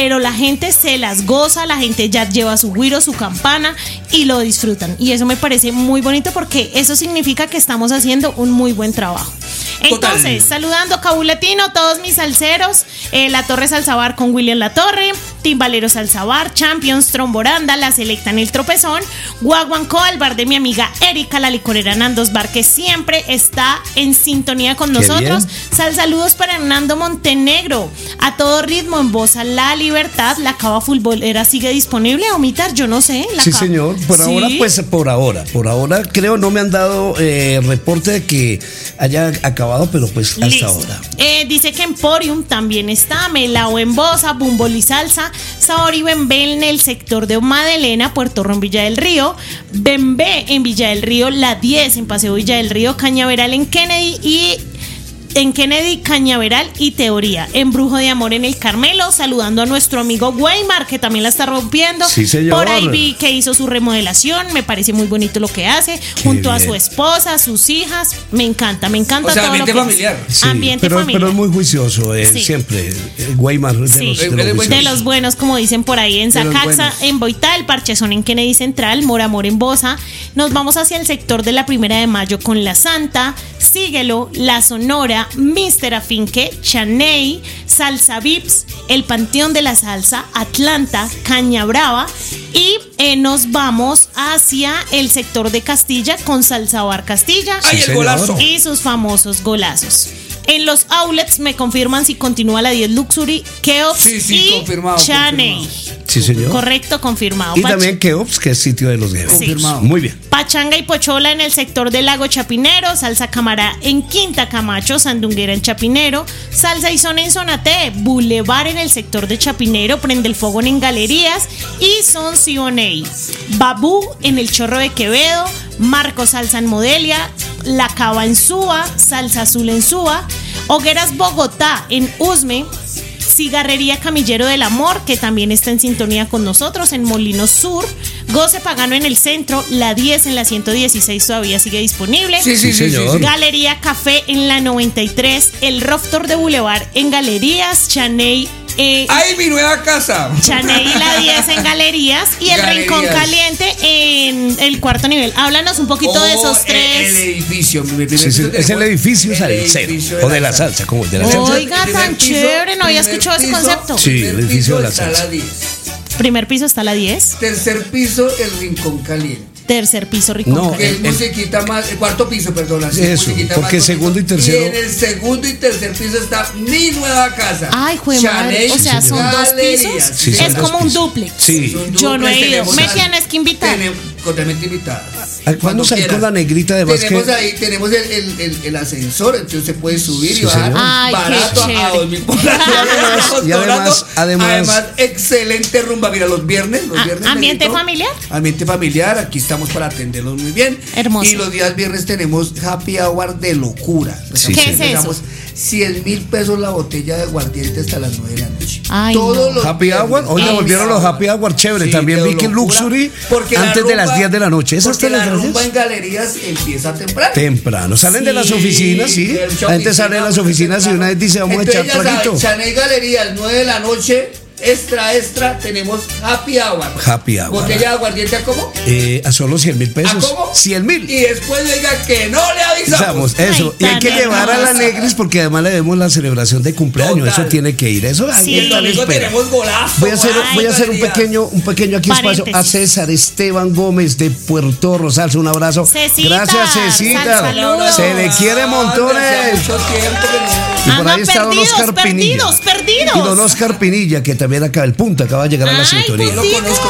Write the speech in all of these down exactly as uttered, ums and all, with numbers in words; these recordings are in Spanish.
pero la gente se las goza, la gente ya lleva su güiro, su campana y lo disfrutan. Y eso me parece muy bonito porque eso significa que estamos haciendo un muy buen trabajo. Entonces, Total. saludando Cabuletino, todos mis salseros, eh, La Torre Salsabar con William La Torre, Timbalero Salsabar, Champions, Tromboranda, La Selecta en el Tropezón, Guaguancó, al bar de mi amiga Erika, la licorera Nandos Bar, que siempre está en sintonía con nosotros. Sal saludos para Hernando Montenegro, a todo ritmo en voz a La Libertad. La cava futbolera sigue disponible, Omitar, yo no sé. La sí, cava. señor, por ¿Sí? ahora, pues por ahora, por ahora creo no me han dado eh, reporte de que haya acabado, pero pues hasta Listo. ahora. Eh, dice que Emporium también está, Melao en Bosa, Bumbol y Salsa, Sabor y Bembé en el sector de Madelena, Puerto Ron, Villa del Río, Bembé en Villa del Río, La diez en Paseo Villa del Río, Cañaveral en Kennedy y en Kennedy, Cañaveral y Teoría. Embrujo de Amor en el Carmelo, saludando a nuestro amigo Weimar, que también la está rompiendo. Sí, señor. Por ahí vi que hizo su remodelación, me parece muy bonito lo que hace, Qué junto bien. a su esposa, sus hijas. Me encanta, me encanta o sea, todo ambiente lo que familiar. Sí, ambiente pero, familiar. pero es muy juicioso, eh, sí. siempre. Eh, Weimar, de, sí. los, de, de, los de los buenos, como dicen por ahí. En Zacaxa, en Boitá, el Parchezón en Kennedy Central, Moramor en Bosa. Nos vamos hacia el sector de la Primera de Mayo con La Santa, Síguelo, La Sonora, míster Afinque, Chaney, Salsa Vips, El Panteón de la Salsa, Atlanta, Caña Brava y eh, nos vamos hacia el sector de Castilla con Salsa Bar Castilla. ¡Ay, el golazo! Y sus famosos golazos. En los outlets me confirman si continúa la diez Luxury, Keops sí, sí, y confirmado, Chaney. confirmado. Sí, señor. Correcto, confirmado. Y Pach- también Keops, que es sitio de los guerreros. Sí. Confirmado. Muy bien. Pachanga y Pochola en el sector del Lago Chapinero, Salsa Camará en Quinta Camacho, Sandunguera en Chapinero, Salsa y Son en Sonate, Boulevard en el sector de Chapinero, Prende el Fogón en Galerías y Son Sionei, Babú en el Chorro de Quevedo, Marco Salsa en Modelia, La Cava en Suba, Salsa Azul en Suba, Hogueras Bogotá en Usme, Cigarrería Camillero del Amor, que también está en sintonía con nosotros en Molinos Sur, Goce Pagano en el centro, La diez en la ciento dieciséis todavía sigue disponible. Sí, sí, sí, señor. Galería Café en la noventa y tres, el Roftor de Boulevard en Galerías, Chaney. Eh, ¡Ay, mi nueva casa! Chaney y La diez en Galerías y el Galerías. Rincón Caliente en el cuarto nivel. Háblanos un poquito oh, de esos tres. El, el edificio. Mi Sí, sí, es el edificio salsero o de la salsa, como el de la salsa. Oiga, tan piso, chévere, no había escuchado ese piso, concepto. Sí, el edificio de la está salsa. la diez. Primer piso está la diez, Tercer piso, el Rincón Caliente. tercer piso Rincón No, Que es Caliente. el- musiquita más, el cuarto piso, perdón. así, Eso, musiquita porque más segundo y bonito. tercero- Y en el segundo y tercer piso está mi nueva casa. Ay, jue madre, Chanel o sea, son dos Galerías. pisos. Sí, son es dos como un pisos. duplex. Sí. Es un Yo no he duplex, ido. tenemos Me ahí- tienes que invitar. Tenemos, totalmente invitada. Vamos a ir con la negrita de Tenemos básquet. ahí, tenemos el, el, el, el ascensor, entonces se puede subir Sí, y bajar señor. Ay, qué barato a chévere. dos mil por la noche. Y además- además- además, excelente rumba. Mira, los viernes, los Ah, viernes ¿ambiente negrito, familiar? Ambiente familiar, aquí estamos para atenderlos muy bien. Hermoso. Y los días viernes tenemos happy hour de locura. Sí, ¿Qué sí. es eso? Empezamos cien mil pesos la botella de aguardiente hasta las nueve de la noche. Ay, Todos no. los Happy viernes. Hour, hoy Ay, volvieron los Happy Hour, chévere. Sí, También de vi que locura, Luxury porque la antes de las rumba- diez de la noche. ¿Es porque hasta las la rumba diez? en galerías empieza temprano. Temprano. Salen de las Sí. oficinas, sí. El show La gente sale de las oficinas y una vez dice, vamos a Entonces, echar ya saben, traguito. Chanel Galerías, nueve de la noche, extra, extra, tenemos happy hour. Happy hour. Botella de aguardiente, ¿a cómo? Eh, a solo cien mil ¿A pesos. cómo? cien mil. Y después le diga que no le avisamos. Avisamos, eso. Ay, Y hay que tan llevar a la hermosa. Negris porque además le demos la celebración de cumpleaños. Total. Eso tiene que ir. Eso Sí. Y el domingo espera. tenemos golazo. Voy a hacer, golazo, voy a hacer un galerías. pequeño, un pequeño aquí espacio a Paréntesis. César Esteban Gómez de Puerto Rosales. Un abrazo. Cecita, Gracias, Cecita. sal- saludos. Se le quiere Hacía montones. mucho tiempo que no- Y por Anda, ahí está don perdidos, Oscar Pinilla. perdidos, perdidos. Y don Oscar Pinilla, que también acaba el punto, acaba de llegar a la Ay, sintonía. Yo lo Digo. conozco.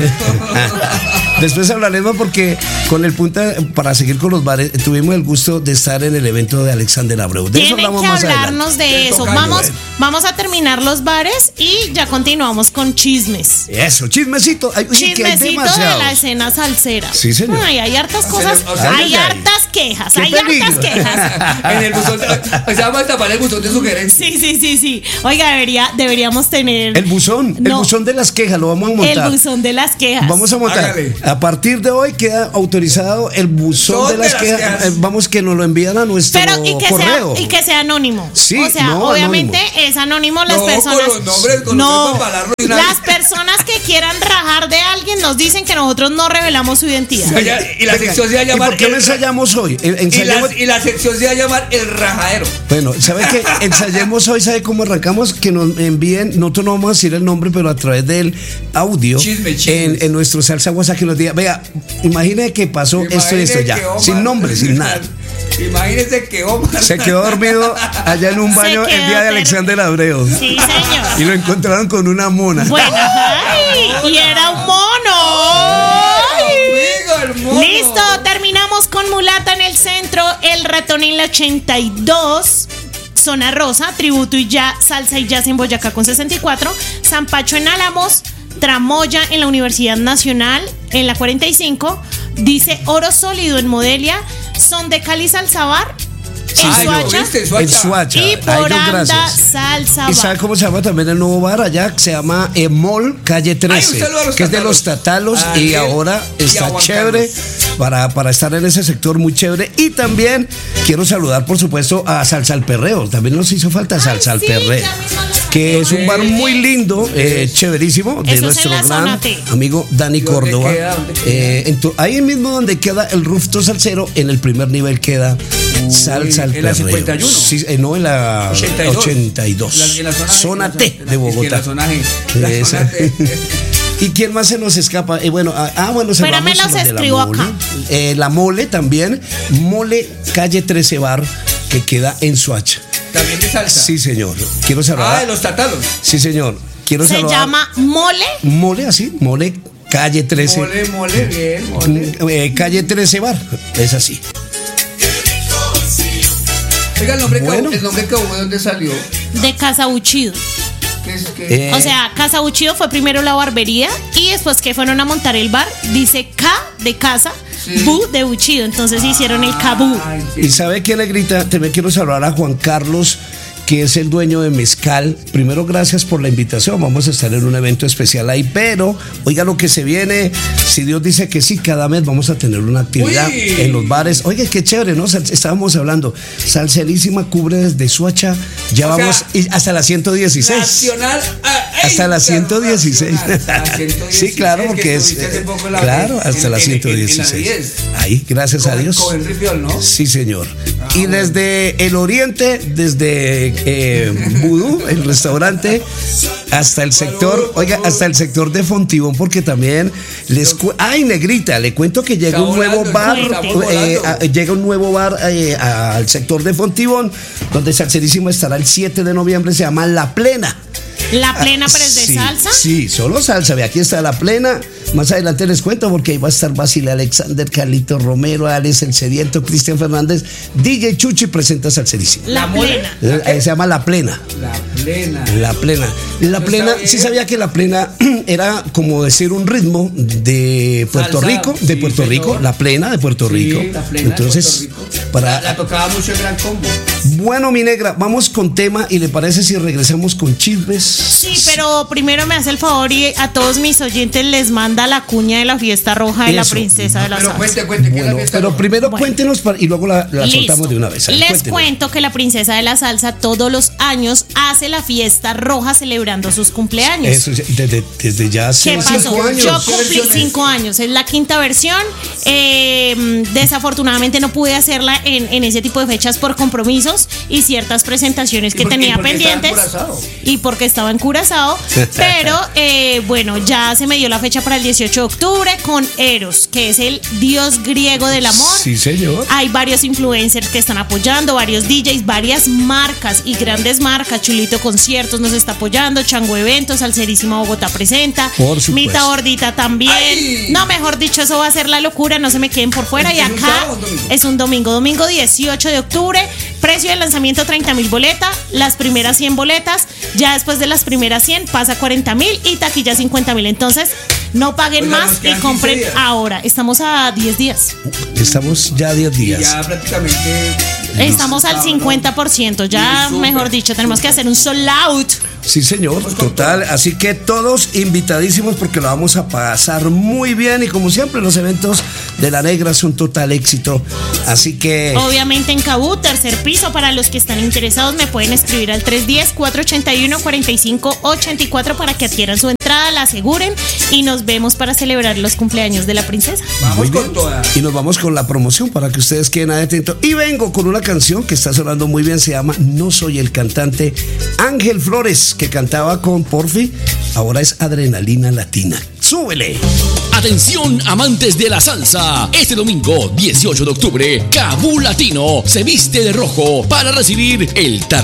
Después hablaremos porque con el punta, para seguir con los bares, tuvimos el gusto de estar en el evento de Alexander Abreu. De eso Tienen hablamos que más hablarnos adelante. de Del eso. tocayo. Vamos, vamos a terminar los bares y ya continuamos con chismes. Eso, chismecito. Ay, oye, que hay Chismecito de demasiados. la escena salsera. Sí, señor. Ay, hay hartas cosas, O sea, hay ay, ay. hartas quejas, Qué hay peligro. hartas quejas. En el buzón, o sea, vamos a tapar el buzón de sugerencias. Sí, sí, sí, sí. Oiga, debería, deberíamos tener El buzón, el No. buzón de las quejas, lo vamos a el montar. buzón de las quejas. Vamos a montar. Hágale. A partir de hoy queda autorizado el buzón Son de las, de las quejas. quejas. Eh, Vamos que nos lo envían a nuestro Pero y que, correo. sea, y que sea anónimo. Sí, o sea, no, obviamente anónimo. es anónimo las No, personas. con los nombres, con no, los nombres para hablarlo y una Las personas que quieran rajar de alguien nos dicen que nosotros no revelamos su identidad. Oiga, y la Venga, sección se va a ¿y llamar por qué el no ra- ensayamos hoy? Eh, y, ensayemos- la, y la sección se va a llamar El Rajadero. Bueno, ¿sabe qué? Ensayemos hoy, ¿sabe cómo arrancamos? Que nos envíen, nosotros no vamos a decir el nombre, pero a través del audio Chisme, chisme. En, en nuestro salsa WhatsApp que nos diga, vea, imagine que pasó esto y esto Imagínese ya, que Omar- sin nombre, sin nada. Imagínese que Omar Se quedó dormido allá en un Se baño el quedó día de ter- Alexander Abreu. Sí, señor. Y lo encontraron con una mona. Bueno, ay, y era un mono. Amigo, el mono. Listo, terminamos con Mulata en el centro, El Ratón en la ochenta y dos, Zona Rosa, Tributo y Ya, Salsa y Jazz en Boyacá con sesenta y cuatro, San Pacho en Álamos, Tramoya en la Universidad Nacional en la cuarenta y cinco, dice Oro Sólido en Modelia, Son de Cali Salsa Bar en Ay, ¿lo Soacha viste? En Soacha. Suacha. y Ay, por Dios, Anda gracias. Salsa ¿Y sabe Bar. cómo se llama también el nuevo bar allá? Se llama Emol Calle trece, un saludo a los que es de tatalos. los Tatalos A y Ariel ahora y a está Juan chévere para, para estar en ese sector muy chévere. Y también quiero saludar, por supuesto, a Salsa al Perreo. También nos hizo falta Salsa al sí, Perreo, ya mismo lo que es un bar muy lindo, eh, chéverísimo, de Eso es en nuestro la zona gran T. amigo Dani ¿Dónde Córdoba. queda? ¿Dónde queda? Eh, en tu- ahí mismo donde queda el Rufto Salsero, en el primer nivel queda Salsa al en la Perreo. cincuenta y uno. Sí, eh, no, en la ochenta y dos. ochenta y dos. La- en la zona, Zona en la- T en la- de es que en Bogotá. la zona G. La Esa. zona T. ¿Y quién más se nos escapa? Eh, bueno, ah, ah, bueno, Pero me saludamos los a los de la escribo Mole. acá. Eh, la Mole también, Mole Calle trece Bar, que queda en Soacha. También de salsa. Sí, señor. Quiero Ah, saludar. de los tatalos. Sí, señor. Quiero Se saludar. llama Mole. Mole, así, Mole Calle trece. Mole, mole, bien, mole. eh, calle trece Bar, es así. Oiga, el nombre, Bueno. que, el nombre que hubo, ¿de dónde salió? De Casa Buchido. ¿Qué es que? Eh, O sea, Casa Buchido fue primero la barbería y después que fueron a montar el bar, dice K de casa, Sí. Bu de Buchido. Entonces hicieron el Kabú. Ay, sí. ¿Y sabe quién le grita? También quiero saludar a Juan Carlos, que es el dueño de Mezcal. Primero, gracias por la invitación. Vamos a estar en un evento especial ahí, pero oiga lo que se viene. Si Dios dice que sí, cada mes vamos a tener una actividad Uy. en los bares. Oiga, qué chévere, ¿no? Sal- Estábamos hablando. Salserísima cubre desde Soacha. Ya O sea, vamos y hasta la ciento dieciséis. Nacional. ah, Hasta la ciento dieciséis. internacional, la ciento dieciséis, Sí, claro, porque que es. estuviste hace poco en la- Claro, en- hasta la en- ciento en- en la dieciséis. diez. Ahí, gracias a Con- Dios. Con Henry Fiol, ¿no? Sí, señor. Ah, y bueno. desde el oriente, desde eh, Vudú, el restaurante, hasta el sector, Salud, oiga, salud. hasta el sector de Fontibón, porque también les cu- ay, negrita, le cuento que llega Está un nuevo volando, bar, estamos eh, volando. a- llega un nuevo bar eh, al sector de Fontibón, donde Salserísimo estará el siete de noviembre, se llama La Plena. La plena, pero es de Sí, salsa. Sí, solo salsa. Ve, aquí está La Plena. Más adelante les cuento porque ahí va a estar Basile Alexander, Carlito Romero, Alex El Sediento, Cristian Fernández, D J Chuchi presenta Salserísimo. La La mole. plena. Eh, Se llama La Plena. La plena. La Plena. La Eso Plena, está bien. sí sabía que La Plena era como decir un ritmo de Puerto Salsa, Rico, de sí, Puerto señor. Rico, La Plena de Puerto Sí, Rico. la plena Entonces, de Puerto Rico. para La, la tocaba mucho el Gran Combo. bueno, mi negra, vamos con tema y le parece si regresamos con chismes. Sí, pero primero me hace el favor y a todos mis oyentes les manda la cuña de la fiesta roja de la Eso. princesa de la Pero salsa. cuente, cuente, ¿qué es la Bueno, fiesta pero roja? primero Bueno. cuéntenos para- y luego la, la Listo. soltamos de una vez. Ahí, Les cuéntenos. cuento que la princesa de la salsa todos los años hace la fiesta roja celebrando sus cumpleaños. Eso, ya- desde, desde ya hace ¿Qué pasó? cinco años. Yo ¿Qué cumplí versiones? cinco años, es la quinta versión. Eh, desafortunadamente no pude hacerla en, en ese tipo de fechas por compromisos y ciertas presentaciones ¿Y que por qué? tenía ¿Porque estaba en pendientes. Curazao? Y porque estaba en Curazao. Pero eh, bueno, ya se me dio la fecha para el dieciocho de octubre con Eros, que es el dios griego del amor. Sí, señor. Hay varios influencers que están apoyando, varios D Js, varias marcas y grandes marcas. Chulito Conciertos nos está apoyando, Chango Eventos, Salserísima Bogotá presenta, Por supuesto. Mita Gordita también. ¡Ay! No, mejor dicho, eso va a ser la locura, no se me queden por fuera. Y ¿Es un acá sábado o un domingo? es un domingo, domingo dieciocho de octubre. Precio de lanzamiento treinta mil boletas, las primeras cien boletas. Ya después de las primeras cien pasa a cuarenta mil y taquilla cincuenta mil. Entonces, no paguen Oiga, nos más y quedan compren quince días. ahora. Estamos a diez días. Estamos ya a diez Y días. ya prácticamente Estamos al cincuenta por ciento, ya mejor dicho, tenemos que hacer un sold out. Sí, señor, total. Así que todos invitadísimos porque lo vamos a pasar muy bien. Y como siempre, los eventos de La Negra son un total éxito. Así que... obviamente en Cabú, tercer piso. Para los que están interesados, me pueden escribir al tres uno cero, cuatro ocho uno, cuatro cinco ocho cuatro para que adquieran su entrada, la aseguren. Y nos vemos para celebrar los cumpleaños de la princesa. Vamos con toda. Y nos vamos con la promoción para que ustedes queden atentos. Y vengo con una canción que está sonando muy bien. Se llama No Soy el Cantante. Ángel Flores, que cantaba con Porfi, ahora es Adrenalina Latina. ¡Súbele! Atención, amantes de la salsa. Este domingo, dieciocho de octubre, Cabú Latino se viste de rojo para recibir el tar